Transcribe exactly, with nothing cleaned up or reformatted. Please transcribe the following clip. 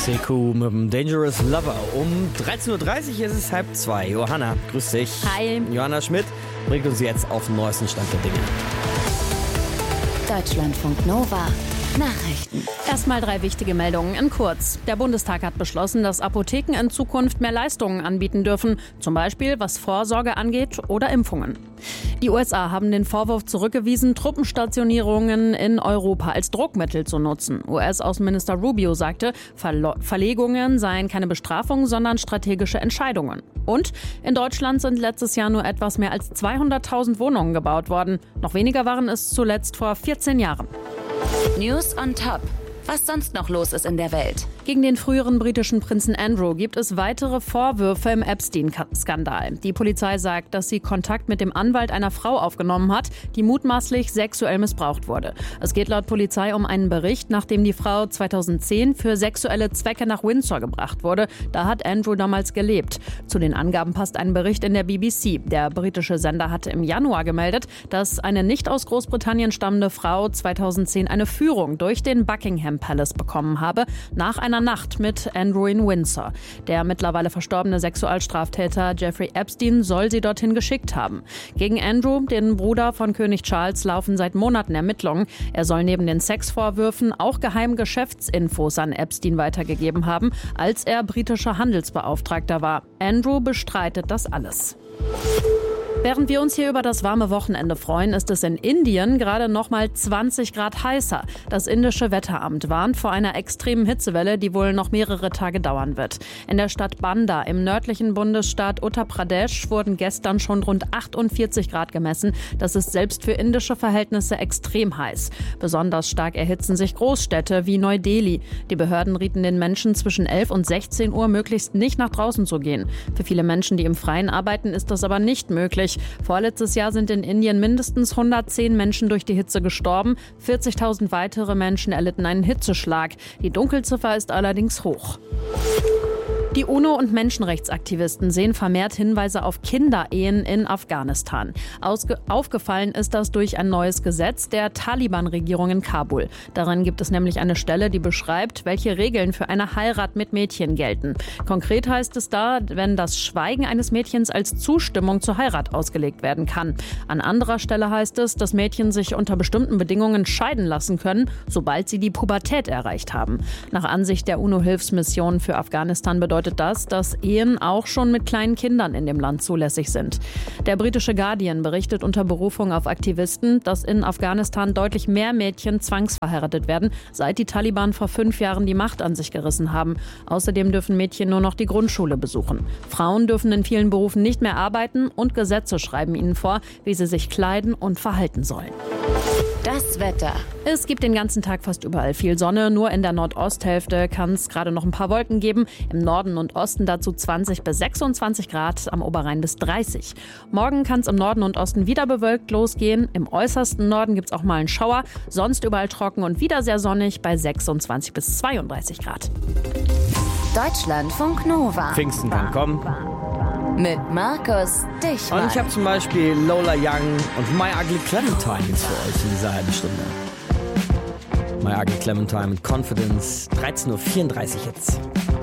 Seku mit dem Dangerous Lover. Um dreizehn Uhr dreißig ist es halb zwei. Johanna, grüß dich. Hi. Johanna Schmidt bringt uns jetzt auf den neuesten Stand der Dinge. Deutschlandfunk Nova. Nachrichten. Erstmal drei wichtige Meldungen in kurz. Der Bundestag hat beschlossen, dass Apotheken in Zukunft mehr Leistungen anbieten dürfen, zum Beispiel was Vorsorge angeht oder Impfungen. Die U S A haben den Vorwurf zurückgewiesen, Truppenstationierungen in Europa als Druckmittel zu nutzen. U S-Außenminister Rubio sagte, Verlo- Verlegungen seien keine Bestrafung, sondern strategische Entscheidungen. Und in Deutschland sind letztes Jahr nur etwas mehr als zweihunderttausend Wohnungen gebaut worden. Noch weniger waren es zuletzt vor vierzehn Jahren. News on Top. Was sonst noch los ist in der Welt. Gegen den früheren britischen Prinzen Andrew gibt es weitere Vorwürfe im Epstein-Skandal. Die Polizei sagt, dass sie Kontakt mit dem Anwalt einer Frau aufgenommen hat, die mutmaßlich sexuell missbraucht wurde. Es geht laut Polizei um einen Bericht, nachdem die Frau zweitausendzehn für sexuelle Zwecke nach Windsor gebracht wurde. Da hat Andrew damals gelebt. Zu den Angaben passt ein Bericht in der B B C. Der britische Sender hatte im Januar gemeldet, dass eine nicht aus Großbritannien stammende Frau zweitausendzehn eine Führung durch den Buckingham Palace bekommen habe, nach einer Nacht mit Andrew in Windsor. Der mittlerweile verstorbene Sexualstraftäter Jeffrey Epstein soll sie dorthin geschickt haben. Gegen Andrew, den Bruder von König Charles, laufen seit Monaten Ermittlungen. Er soll neben den Sexvorwürfen auch geheime Geschäftsinfos an Epstein weitergegeben haben, als er britischer Handelsbeauftragter war. Andrew bestreitet das alles. Während wir uns hier über das warme Wochenende freuen, ist es in Indien gerade noch mal zwanzig Grad heißer. Das indische Wetteramt warnt vor einer extremen Hitzewelle, die wohl noch mehrere Tage dauern wird. In der Stadt Banda im nördlichen Bundesstaat Uttar Pradesh wurden gestern schon rund achtundvierzig Grad gemessen. Das ist selbst für indische Verhältnisse extrem heiß. Besonders stark erhitzen sich Großstädte wie Neu-Delhi. Die Behörden rieten den Menschen zwischen elf und sechzehn Uhr möglichst nicht nach draußen zu gehen. Für viele Menschen, die im Freien arbeiten, ist das aber nicht möglich. Vorletztes Jahr sind in Indien mindestens hundertzehn Menschen durch die Hitze gestorben. vierzigtausend weitere Menschen erlitten einen Hitzeschlag. Die Dunkelziffer ist allerdings hoch. Die UNO und Menschenrechtsaktivisten sehen vermehrt Hinweise auf Kinderehen in Afghanistan. Ausge- aufgefallen ist das durch ein neues Gesetz der Taliban-Regierung in Kabul. Darin gibt es nämlich eine Stelle, die beschreibt, welche Regeln für eine Heirat mit Mädchen gelten. Konkret heißt es da, wenn das Schweigen eines Mädchens als Zustimmung zur Heirat ausgelegt werden kann. An anderer Stelle heißt es, dass Mädchen sich unter bestimmten Bedingungen scheiden lassen können, sobald sie die Pubertät erreicht haben. Nach Ansicht der UNO-Hilfsmission für Afghanistan bedeutet das, dass Ehen auch schon mit kleinen Kindern in dem Land zulässig sind. Der britische Guardian berichtet unter Berufung auf Aktivisten, dass in Afghanistan deutlich mehr Mädchen zwangsverheiratet werden, seit die Taliban vor fünf Jahren die Macht an sich gerissen haben. Außerdem dürfen Mädchen nur noch die Grundschule besuchen. Frauen dürfen in vielen Berufen nicht mehr arbeiten und Gesetze schreiben ihnen vor, wie sie sich kleiden und verhalten sollen. Das Wetter. Es gibt den ganzen Tag fast überall viel Sonne. Nur in der Nordosthälfte kann es gerade noch ein paar Wolken geben. Im Norden und Osten dazu zwanzig bis sechsundzwanzig Grad, am Oberrhein bis dreißig. Morgen kann es im Norden und Osten wieder bewölkt losgehen. Im äußersten Norden gibt es auch mal einen Schauer. Sonst überall trocken und wieder sehr sonnig bei sechsundzwanzig bis zweiunddreißig Grad. Deutschlandfunk Nova. Pfingsten kann kommen. Mit Markus Dichmann. Und ich habe zum Beispiel Lola Young und My Ugly Clementine jetzt für euch in dieser halben Stunde. My Ugly Clementine mit Confidence, dreizehn Uhr vierunddreißig jetzt.